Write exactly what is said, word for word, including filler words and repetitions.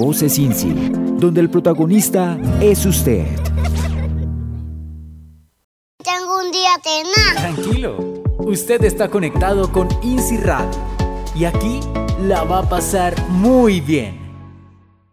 Voces INSI, donde el protagonista es usted. Tengo un día tenaz. Tranquilo, usted está conectado con INSI Radio y aquí la va a pasar muy bien.